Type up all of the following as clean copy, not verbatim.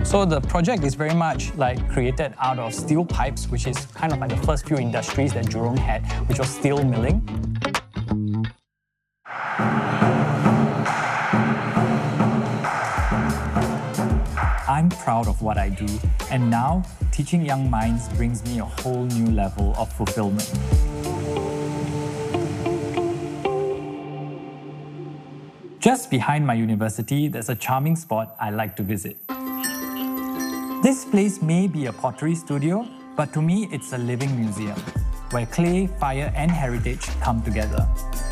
So the project is very much like created out of steel pipes, which is kind of like the first few industries that Jurong had, which was steel milling. I'm proud of what I do, and now teaching young minds brings me a whole new level of fulfillment. Just behind my university, there's a charming spot I like to visit. This place may be a pottery studio, but to me it's a living museum, where clay, fire and heritage come together.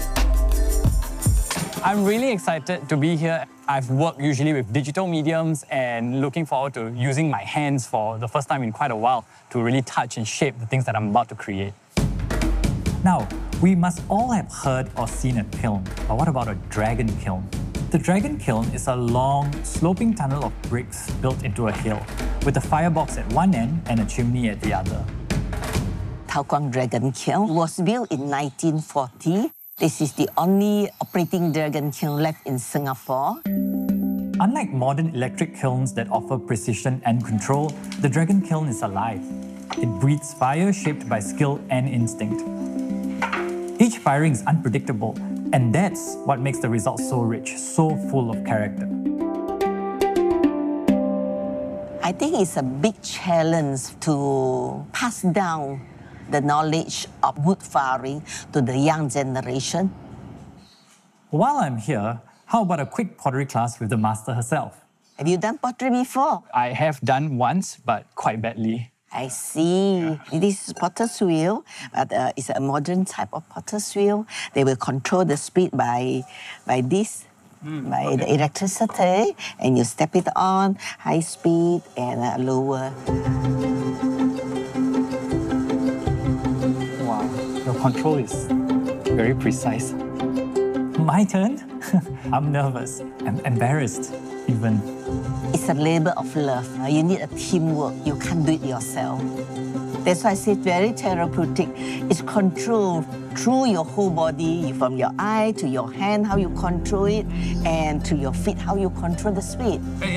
I'm really excited to be here. I've worked usually with digital mediums and looking forward to using my hands for the first time in quite a while to really touch and shape the things that I'm about to create. Now, we must all have heard or seen a kiln, but what about a dragon kiln? The dragon kiln is a long, sloping tunnel of bricks built into a hill, with a firebox at one end and a chimney at the other. Thao Quang Dragon Kiln was built in 1940. This is the only operating dragon kiln left in Singapore. Unlike modern electric kilns that offer precision and control, the dragon kiln is alive. It breathes fire shaped by skill and instinct. Each firing is unpredictable, and that's what makes the result so rich, so full of character. I think it's a big challenge to pass down the knowledge of wood firing to the young generation. While I'm here, how about a quick pottery class with the master herself? Have you done pottery before? I have done once, but quite badly. I see. Yeah. This is potter's wheel, but it's a modern type of potter's wheel. They will control the speed by this, the electricity, and you step it on, high speed and lower. Wow, your control is very precise. My turn? I'm nervous. I'm embarrassed, even. It's a labor of love. You need a teamwork. You can't do it yourself. That's why I say it's very therapeutic. It's control through your whole body, from your eye to your hand, how you control it, and to your feet, how you control the speed.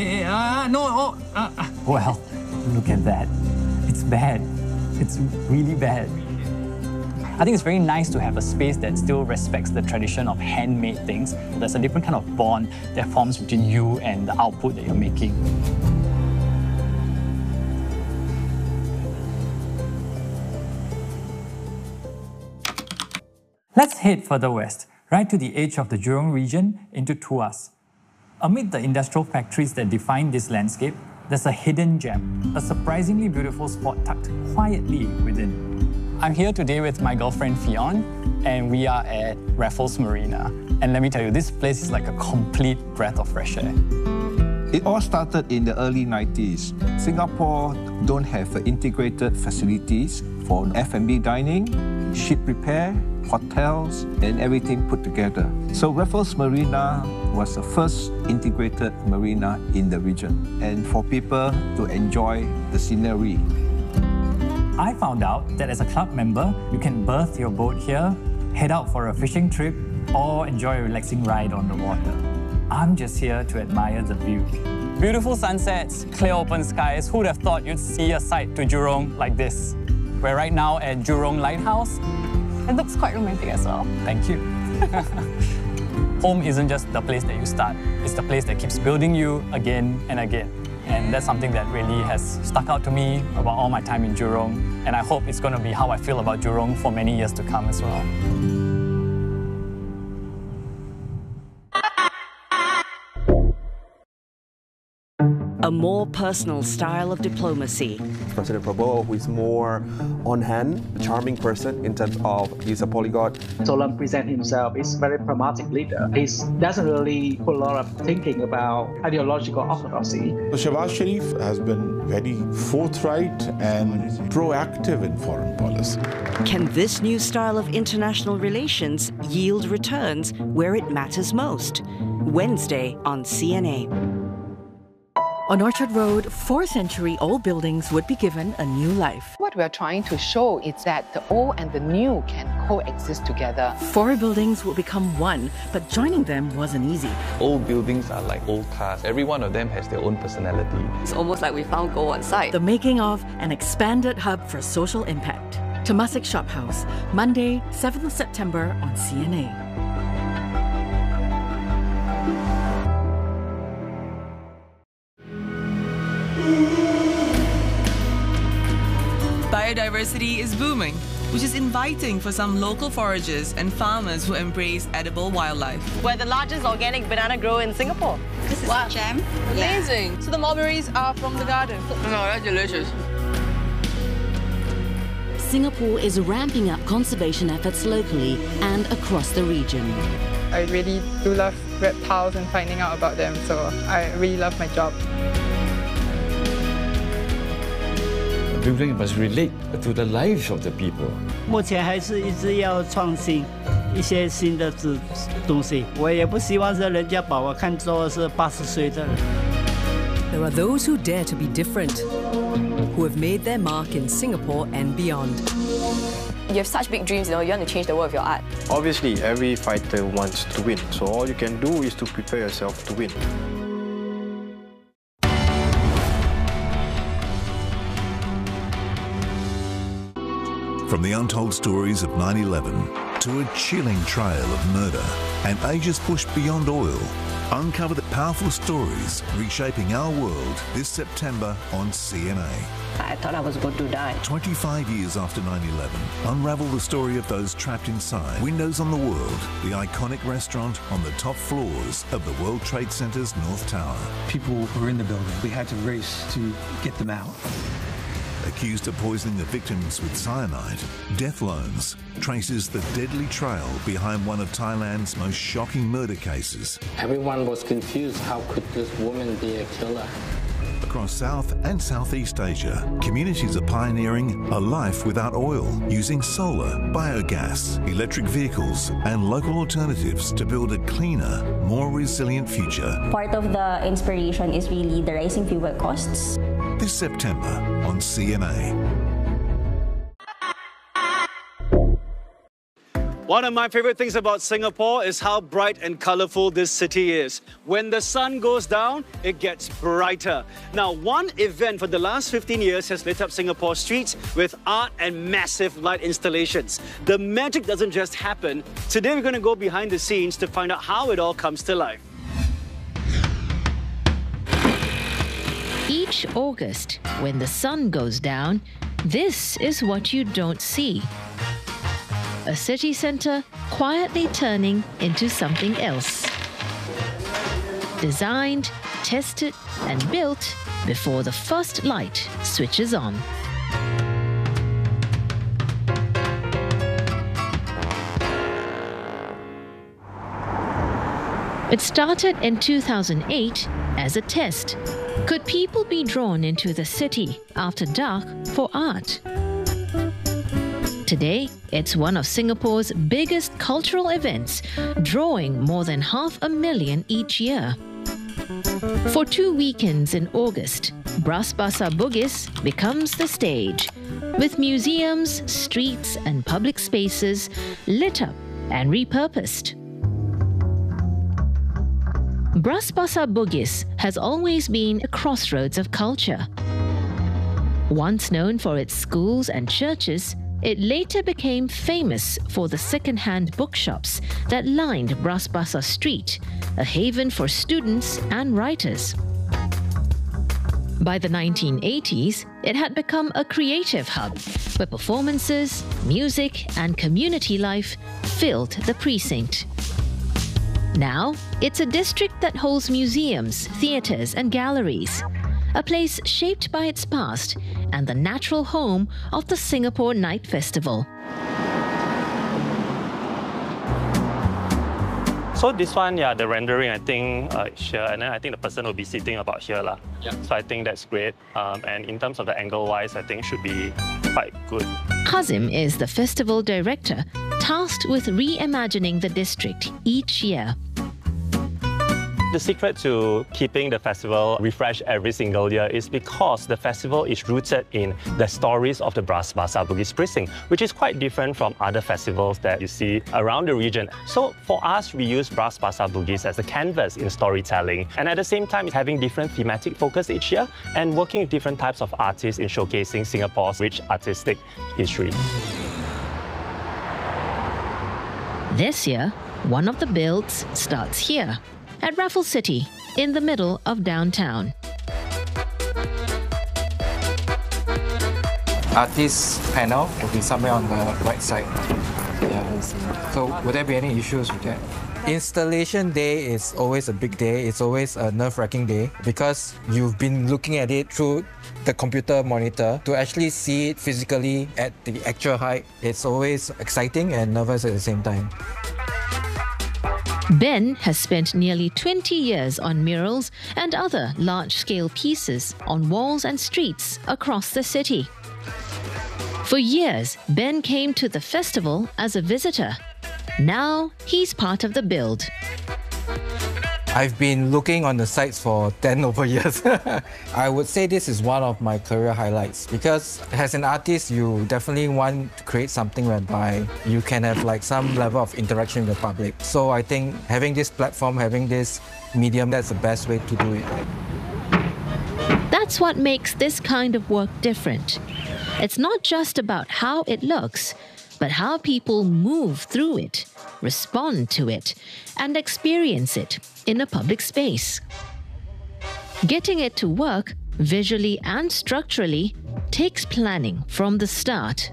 Well, look at that. It's bad. It's really bad. I think it's very nice to have a space that still respects the tradition of handmade things. There's a different kind of bond that forms between you and the output that you're making. Let's head further west, right to the edge of the Jurong region into Tuas. Amid the industrial factories that define this landscape, there's a hidden gem, a surprisingly beautiful spot tucked quietly within. I'm here today with my girlfriend Fionn, and we are at Raffles Marina. And let me tell you, this place is like a complete breath of fresh air. It all started in the early 90s. Singapore don't have integrated facilities for F&B dining, ship repair, hotels, and everything put together. So Raffles Marina was the first integrated marina in the region, and for people to enjoy the scenery. I found out that as a club member, you can berth your boat here, head out for a fishing trip, or enjoy a relaxing ride on the water. I'm just here to admire the view. Beautiful sunsets, clear open skies. Who'd have thought you'd see a sight to Jurong like this? We're right now at Jurong Lighthouse. It looks quite romantic as well. Thank you. Home isn't just the place that you start. It's the place that keeps building you again and again. And that's something that really has stuck out to me about all my time in Jurong. And I hope it's going to be how I feel about Jurong for many years to come as well. A more personal style of diplomacy. President Prabowo, who is more on-hand, a charming person in terms of he's a polyglot. Solam presents himself as a very pragmatic leader. He doesn't really put a lot of thinking about ideological orthodoxy. Shehbaz Sharif has been very forthright and proactive in foreign policy. Can this new style of international relations yield returns where it matters most? Wednesday on CNA. On Orchard Road, 4th-century-old buildings would be given a new life. What we're trying to show is that the old and the new can coexist together. 4 buildings will become one, but joining them wasn't easy. Old buildings are like old cars. Every one of them has their own personality. It's almost like we found gold on site. The making of an expanded hub for social impact. Temasek Shop House, Monday, 7th September on CNA. Biodiversity is booming, which is inviting for some local foragers and farmers who embrace edible wildlife. We're the largest organic banana grower in Singapore. This is a jam. Amazing. Yeah. So the mulberries are from the garden. No, that's delicious. Singapore is ramping up conservation efforts locally and across the region. I really do love reptiles and finding out about them, so I really love my job. Building must relate to the lives of the people. 目前还是一直要创新一些新的东西。我也不希望是人家把我看作是80岁的人。 There are those who dare to be different, who have made their mark in Singapore and beyond. You have such big dreams, you want to change the world with your art. Obviously, every fighter wants to win, so all you can do is to prepare yourself to win. From the untold stories of 9/11 to a chilling trail of murder and ages pushed beyond oil, uncover the powerful stories reshaping our world this September on CNA. I thought I was going to die. 25 years after 9/11, unravel the story of those trapped inside Windows on the World, the iconic restaurant on the top floors of the World Trade Center's North Tower. People were in the building. We had to race to get them out. Accused of poisoning the victims with cyanide, Death Loans traces the deadly trail behind one of Thailand's most shocking murder cases. Everyone was confused. How could this woman be a killer? Across South and Southeast Asia, communities are pioneering a life without oil, using solar, biogas, electric vehicles and local alternatives to build a cleaner, more resilient future. Part of the inspiration is really the rising fuel costs. This September on CNA. One of my favorite things about Singapore is how bright and colorful this city is. When the sun goes down, it gets brighter. Now, one event for the last 15 years has lit up Singapore streets with art and massive light installations. The magic doesn't just happen. Today, we're going to go behind the scenes to find out how it all comes to life. Each August, when the sun goes down, this is what you don't see. A city centre quietly turning into something else. Designed, tested and built before the first light switches on. It started in 2008 as a test. Could people be drawn into the city after dark for art? Today, it's one of Singapore's biggest cultural events, drawing more than 500,000 each year. For 2 weekends in August, Bras Basah Bugis becomes the stage, with museums, streets and public spaces lit up and repurposed. Bras Basah Bugis has always been a crossroads of culture. Once known for its schools and churches, it later became famous for the second-hand bookshops that lined Bras Basah Street, a haven for students and writers. By the 1980s, it had become a creative hub where performances, music and community life filled the precinct. Now, it's a district that holds museums, theatres and galleries, a place shaped by its past and the natural home of the Singapore Night Festival. So this one, yeah, the rendering, I think, here, and then I think the person will be sitting about here. Yeah. So I think that's great. And in terms of the angle-wise, I think should be quite good. Kazim is the festival director, tasked with reimagining the district each year. The secret to keeping the festival refreshed every single year is because the festival is rooted in the stories of the Bras Basah Bugis precinct, which is quite different from other festivals that you see around the region. So for us, we use Bras Basah Bugis as a canvas in storytelling, and at the same time, having different thematic focus each year and working with different types of artists in showcasing Singapore's rich artistic history. This year, one of the builds starts here, at Raffles City, in the middle of downtown. Artist panel will be somewhere on the right side. Yeah. So would there be any issues with that? Installation day is always a big day. It's always a nerve-wracking day because you've been looking at it through the computer monitor to actually see it physically at the actual height. It's always exciting and nervous at the same time. Ben has spent nearly 20 years on murals and other large-scale pieces on walls and streets across the city. For years, Ben came to the festival as a visitor. Now, he's part of the build. I've been looking on the sites for 10 over years. I would say this is one of my career highlights because as an artist, you definitely want to create something whereby you can have like some level of interaction with the public. So I think having this platform, having this medium, that's the best way to do it. That's what makes this kind of work different. It's not just about how it looks, but how people move through it, respond to it, and experience it in a public space. Getting it to work, visually and structurally, takes planning from the start.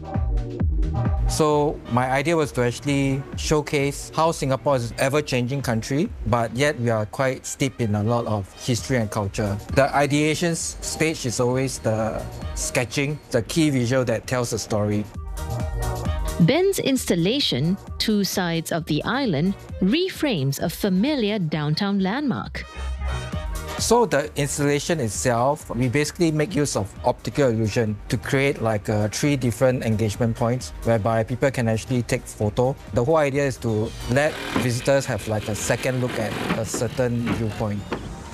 So my idea was to actually showcase how Singapore is an ever-changing country, but yet we are quite steeped in a lot of history and culture. The ideation stage is always the sketching, the key visual that tells a story. Ben's installation, Two Sides of the Island, reframes a familiar downtown landmark. So the installation itself, we basically make use of optical illusion to create like 3 different engagement points whereby people can actually take photo. The whole idea is to let visitors have like a second look at a certain viewpoint.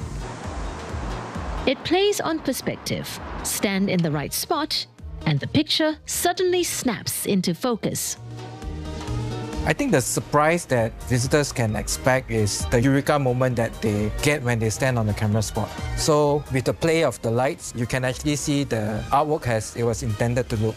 It plays on perspective. Stand in the right spot, and the picture suddenly snaps into focus. I think the surprise that visitors can expect is the eureka moment that they get when they stand on the camera spot. So with the play of the lights, you can actually see the artwork as it was intended to look.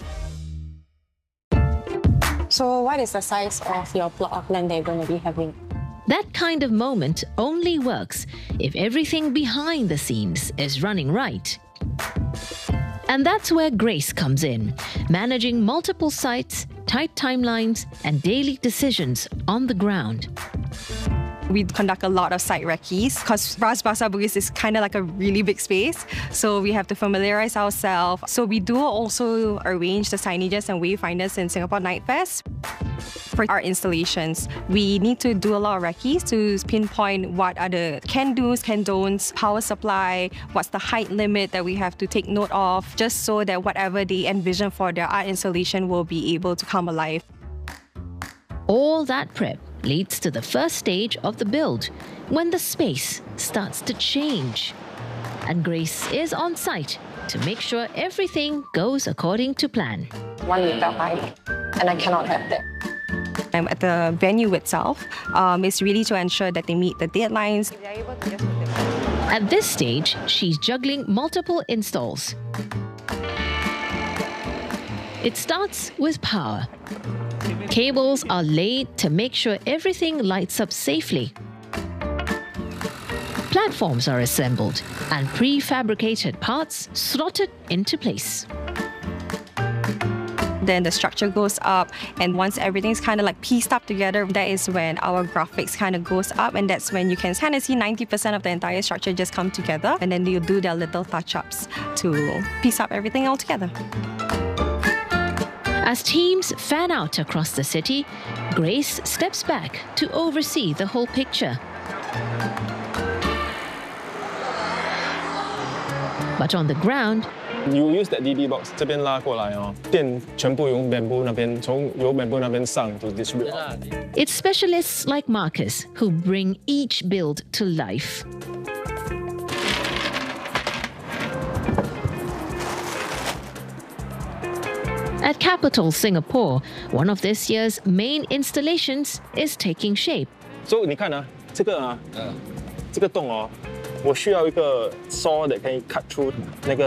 So what is the size of your plot of land that you're going to be having? That kind of moment only works if everything behind the scenes is running right. And that's where Grace comes in, managing multiple sites, tight timelines, and daily decisions on the ground. We conduct a lot of site recce's because Bras Basah Bugis is kind of like a really big space. So we have to familiarize ourselves. So we do also arrange the signages and wayfinders in Singapore Night Fest. For our installations, we need to do a lot of recce's to pinpoint what are the can-dos, can-don'ts, power supply, what's the height limit that we have to take note of, just so that whatever they envision for their art installation will be able to come alive. All that prep leads to the first stage of the build, when the space starts to change. And Grace is on site to make sure everything goes according to plan. 1 meter high, and I cannot have that. I'm at the venue itself. It's really to ensure that they meet the deadlines. At this stage, she's juggling multiple installs. It starts with power. Cables are laid to make sure everything lights up safely. Platforms are assembled and prefabricated parts slotted into place. Then the structure goes up, and once everything's kind of like pieced up together, that is when our graphics kind of goes up, and that's when you can kind of see 90% of the entire structure just come together, and then you do their little touch-ups to piece up everything all together. As teams fan out across the city, Grace steps back to oversee the whole picture. But on the ground, You use that DD box 这边拉过来哦，电全部用 bamboo 那边，从由 bamboo 那边上 to distribute. It's specialists like Marcus who bring each build to life. At Capital Singapore, one of this year's main installations is taking shape. So 你看啊，这个洞哦，我需要一个 saw that can cut through 那个